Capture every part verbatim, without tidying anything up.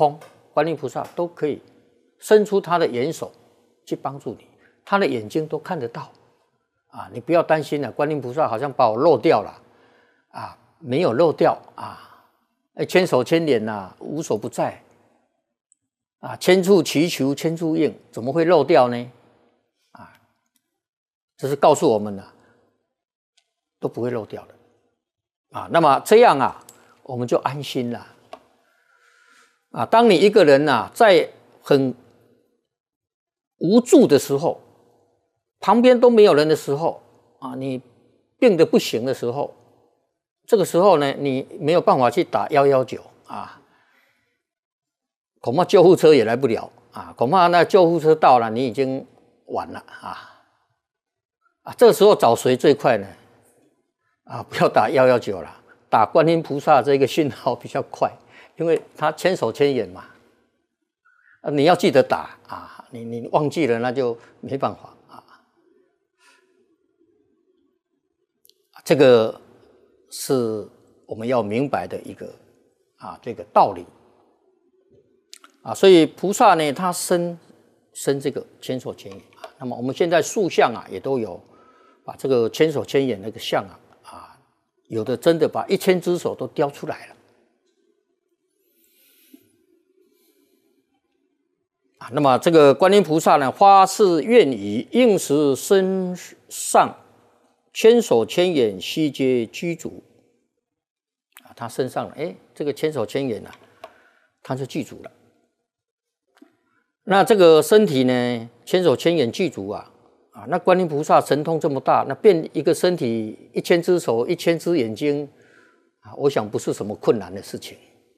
空，观音菩萨都可以伸出他的援手去帮助你，他的眼睛都看得到啊！你不要担心了，观音菩萨好像把我漏掉了啊，没有漏掉啊，千手千眼呐，无所不在啊，千处祈求千处应，怎么会漏掉呢？啊，这是告诉我们了，都不会漏掉的啊。那么这样啊，我们就安心了啊。当你一个人啊，在很无助的时候，旁边都没有人的时候啊，你病得不行的时候，这个时候呢，你没有办法去打一一九啊。恐怕救护车也来不了啊！恐怕那救护车到了，你已经晚了啊！啊，这个时候找谁最快呢？啊，不要打一一九了，打观音菩萨这个讯号比较快，因为他千手千眼嘛。啊，你要记得打啊！你你忘记了，那就没办法啊。这个是我们要明白的一个啊这个道理。啊，所以菩萨呢，他生生这个千手千眼啊。那么我们现在塑像啊，也都有把这个千手千眼那个像啊，啊，有的真的把一千只手都雕出来了啊。那么这个观音菩萨呢，发誓愿以应时身上千手千眼悉皆具足啊，他身上哎，这个千手千眼啊，他就具足了。那这个身体呢，千手千眼具足啊，啊，那观音菩萨神通这么大，那变一个身体一千只手、一千只眼睛啊，我想不是什么困难的事情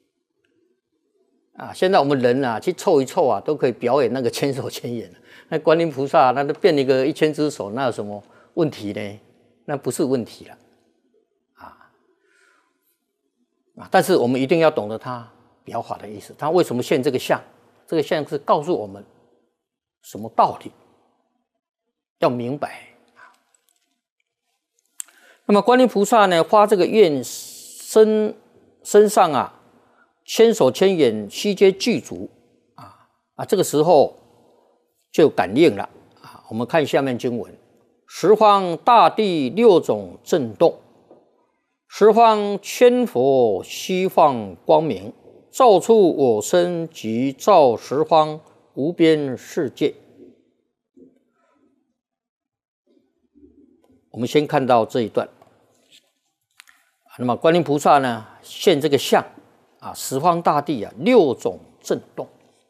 啊。现在我们人啊，去凑一凑啊，都可以表演那个千手千眼。那观音菩萨，那都变一个一千只手，那有什么问题呢？那不是问题了啊啊！但是我们一定要懂得他表法的意思，他为什么现这个相？这个像是告诉我们什么道理，要明白。那么观音菩萨呢，发这个愿身身上啊，千手千眼悉皆具足啊啊，这个时候就感应了啊。我们看下面经文：十方大地六种震动，十方千佛悉放光明。照出我身及照十方无边世界。我们先看到这一段。那么观音菩萨呢，现这个相啊，十方大地啊，六种震动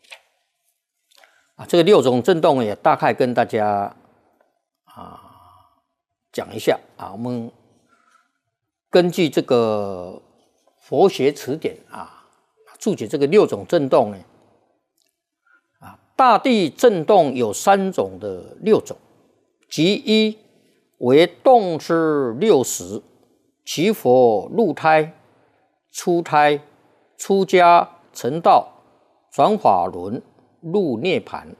啊，这个六种震动也大概跟大家啊讲一下啊。我们根据这个佛学词典啊。注解这个六种震动呢，啊，大地震动有三种的六种，即一为动之六时，其佛入胎、出胎、出家、成道、转法轮、入涅盘。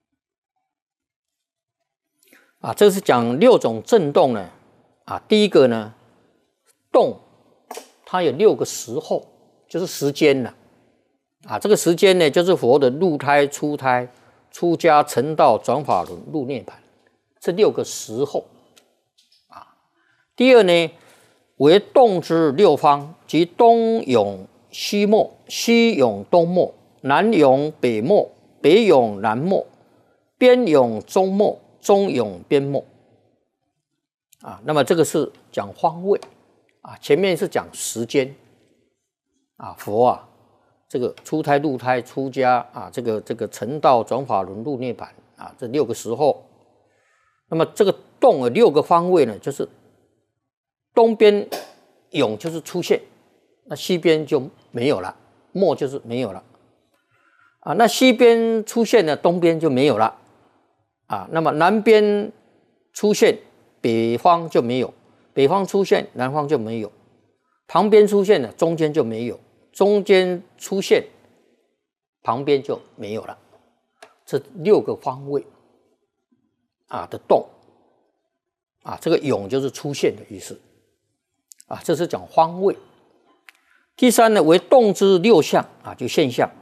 啊，这是讲六种震动呢。啊，第一个呢，动，它有六个时候，就是时间了。啊，这个时间呢，就是佛的入胎、出胎、出家、成道、转法轮、入涅盘，这六个时候。啊，第二呢，为动之六方，即东涌西没，西涌东没，南涌北没，北涌南没，边涌中没，中涌边没。啊，那么这个是讲方位啊，前面是讲时间啊，佛啊。这个出胎、入胎、出家啊，这个这个成道、转法轮、入涅盘啊，这六个时候。那么这个动的六个方位呢，就是东边涌就是出现，那西边就没有了，没就是没有了啊。那西边出现了，东边就没有了啊。那么南边出现，北方就没有；北方出现，南方就没有；旁边出现了，中间就没有。中间出现，旁边就没有了。这六个方位啊的动啊，这个涌就是出现的意思啊，这是讲方位。第三呢，为动之六相啊，就现象